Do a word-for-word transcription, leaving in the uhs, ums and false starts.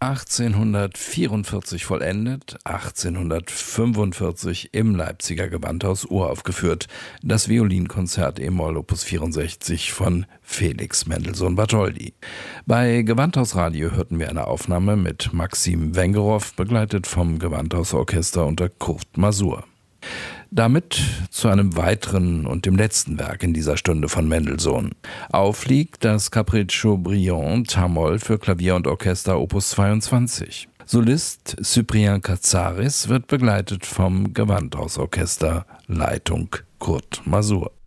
achtzehnhundertvierundvierzig vollendet, achtzehnhundertfünfundvierzig im Leipziger Gewandhaus uraufgeführt, das Violinkonzert e-Moll Opus vierundsechzig von Felix Mendelssohn Bartholdy. Bei Gewandhausradio hörten wir eine Aufnahme mit Maxim Wengerow, begleitet vom Gewandhausorchester unter Kurt Masur. Damit zu einem weiteren und dem letzten Werk in dieser Stunde von Mendelssohn. Aufliegt das Capriccio Brillant Hamoll für Klavier und Orchester Opus zweiundzwanzig. Solist Cyprien Katsaris wird begleitet vom Gewandhausorchester, Leitung Kurt Masur.